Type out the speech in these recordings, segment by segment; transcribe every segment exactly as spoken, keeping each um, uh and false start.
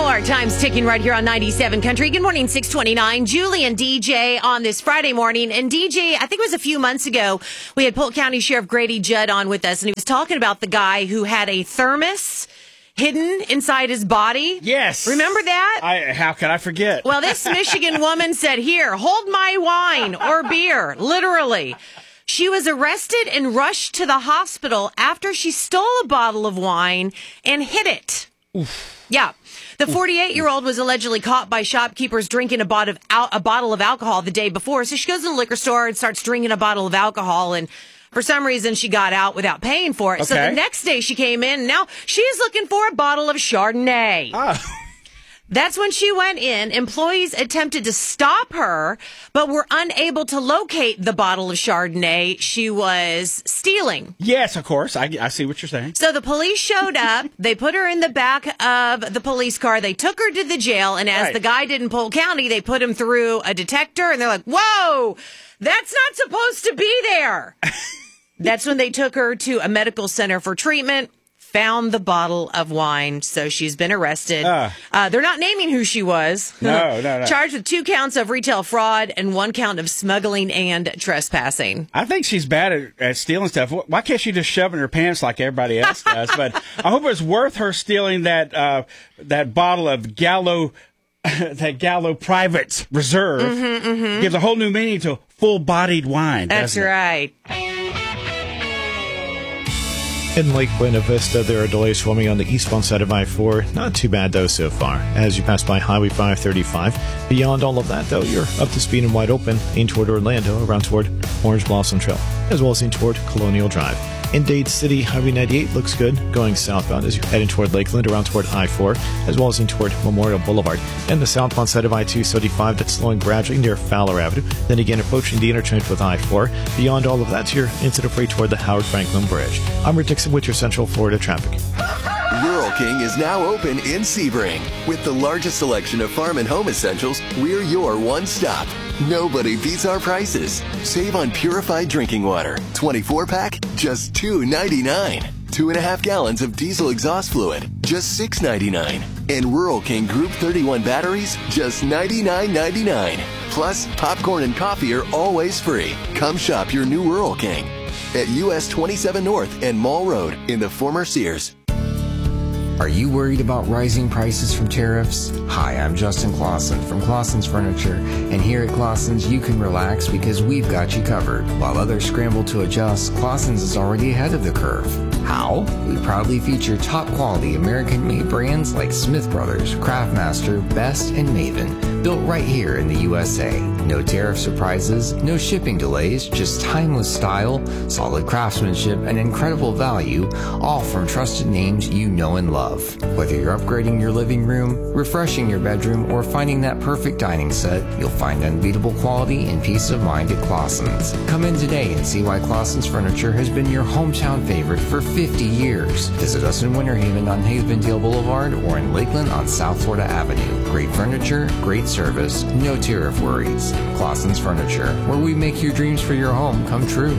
more. Time's ticking right here on ninety-seven Country. Good morning, six twenty-nine. Julie and D J on this Friday morning. And D J, I think it was a few months ago, we had Polk County Sheriff Grady Judd on with us, and he was talking about the guy who had a thermos hidden inside his body. Yes. Remember that? I, how can I forget? Well, this Michigan woman said, here, hold my wine or beer, literally. She was arrested and rushed to the hospital after she stole a bottle of wine and hid it. Oof. Yeah. The forty-eight-year-old was allegedly caught by shopkeepers drinking a bottle, of al- a bottle of alcohol the day before. So she goes to the liquor store and starts drinking a bottle of alcohol, and for some reason, she got out without paying for it. Okay. So the next day she came in, and now she's looking for a bottle of Chardonnay. Oh. That's when she went in. Employees attempted to stop her, but were unable to locate the bottle of Chardonnay she was stealing. Yes, of course. I, I see what you're saying. So the police showed up. They put her in the back of the police car. They took her to the jail. And as right. the guy did in Polk County, they put him through a detector. And they're like, whoa, that's not supposed to be there. That's when they took her to a medical center for treatment. Found the bottle of wine, so she's been arrested. Uh, uh, they're not naming who she was. No, no, no. Charged with two counts of retail fraud and one count of smuggling and trespassing. I think she's bad at, at stealing stuff. Why can't she just shove it in her pants like everybody else does? But I hope it's worth her stealing that uh, that bottle of Gallo, that Gallo Private Reserve. Mm-hmm, mm-hmm. Gives a whole new meaning to full-bodied wine. That's right. In Lake Buena Vista, there are delays forming on the eastbound side of I four. Not too bad, though, so far. As you pass by Highway five thirty-five, beyond all of that, though, you're up to speed and wide open in toward Orlando, around toward Orange Blossom Trail, as well as in toward Colonial Drive. In Dade City, Highway ninety-eight looks good, going southbound as you're heading toward Lakeland, around toward I four, as well as in toward Memorial Boulevard. And the southbound side of I two seventy-five, that's slowing gradually near Fowler Avenue, then again approaching the interchange with I four. Beyond all of that, you're incident-free toward the Howard Franklin Bridge. I'm Rick Dixon with your Central Florida traffic. Rural King is now open in Sebring. With the largest selection of farm and home essentials, we're your one-stop. Nobody beats our prices. Save on purified drinking water. twenty-four pack, just two ninety-nine. Two and a half gallons of diesel exhaust fluid, just six ninety-nine. And Rural King Group thirty-one batteries, just ninety-nine ninety-nine. Plus, popcorn and coffee are always free. Come shop your new Rural King at U S twenty-seven North and Mall Road in the former Sears. Are you worried about rising prices from tariffs? Hi, I'm Justin Clausen from Clausen's Furniture, and here at Clausen's you can relax because we've got you covered. While others scramble to adjust, Clausen's is already ahead of the curve. How? We proudly feature top-quality American-made brands like Smith Brothers, Craftmaster, Best, and Maven, built right here in the U S A. No tariff surprises, no shipping delays, just timeless style, solid craftsmanship, and incredible value, all from trusted names you know and love. Whether you're upgrading your living room, refreshing your bedroom, or finding that perfect dining set, you'll find unbeatable quality and peace of mind at Clausen's. Come in today and see why Clausen's Furniture has been your hometown favorite for fifty years. Visit us in Winter Haven on Havendale Boulevard or in Lakeland on South Florida Avenue. Great furniture, great service, no tariff worries. Clausen's Furniture, where we make your dreams for your home come true.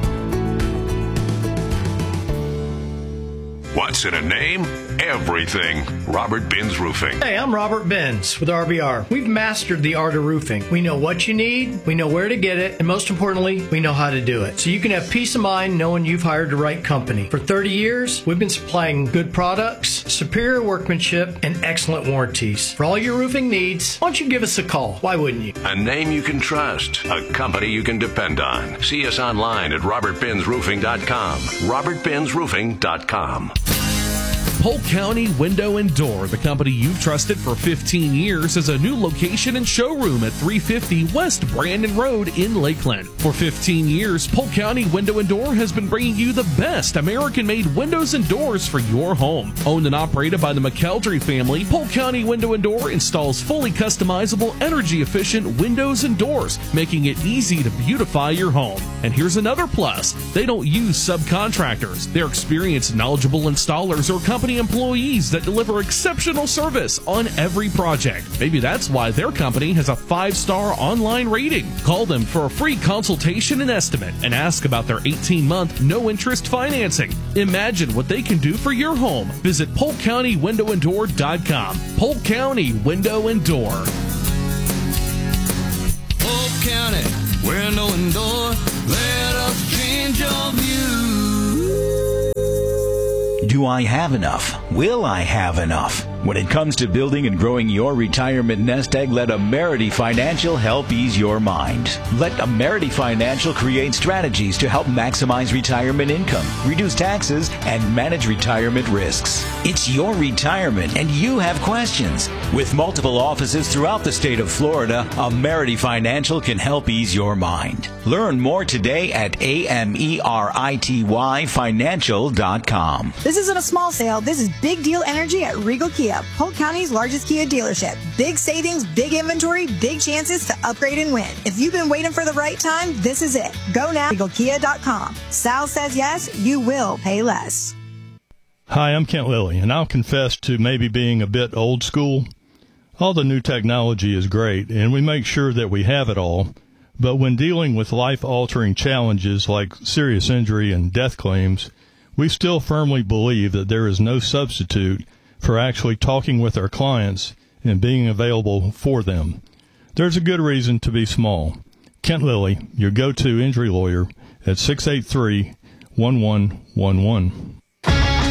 What's in a name? Everything. Robert Binns Roofing. Hey, I'm Robert Binns with R B R. We've mastered the art of roofing. We know what you need, we know where to get it, and most importantly, we know how to do it. So you can have peace of mind knowing you've hired the right company. For thirty years, we've been supplying good products, superior workmanship, and excellent warranties. For all your roofing needs, why don't you give us a call? Why wouldn't you? A name you can trust. A company you can depend on. See us online at robert binns roofing dot com. robert binns roofing dot com. Polk County Window and Door, the company you've trusted for fifteen years, has a new location and showroom at three fifty West Brandon Road in Lakeland. For fifteen years, Polk County Window and Door has been bringing you the best American-made windows and doors for your home. Owned and operated by the McKeldry family, Polk County Window and Door installs fully customizable, energy-efficient windows and doors, making it easy to beautify your home. And here's another plus. They don't use subcontractors. Their experienced, knowledgeable installers or company company employees that deliver exceptional service on every project. Maybe that's why their company has a five-star online rating. Call them for a free consultation and estimate and ask about their eighteen-month no-interest financing. Imagine what they can do for your home. Visit Polk County Window and Door dot com. Polk County Window and Door. Polk County Window and Door, let us change your view. Do I have enough? Will I have enough? When it comes to building and growing your retirement nest egg, let Amerity Financial help ease your mind. Let Amerity Financial create strategies to help maximize retirement income, reduce taxes, and manage retirement risks. It's your retirement, and you have questions. With multiple offices throughout the state of Florida, Amerity Financial can help ease your mind. Learn more today at A M E R I T Y financial dot com. This isn't a small sale. This is big deal energy at Regal Kia, Polk County's largest Kia dealership. Big savings, big inventory, big chances to upgrade and win. If you've been waiting for the right time, this is it. Go now, regal kia dot com. Sal says yes, you will pay less. Hi, I'm Kent Lilly, and I'll confess to maybe being a bit old school. All the new technology is great, and we make sure that we have it all. But when dealing with life-altering challenges like serious injury and death claims, we still firmly believe that there is no substitute for actually talking with our clients and being available for them. There's a good reason to be small. Kent Lilly, your go-to injury lawyer, at six eight three, one one one one.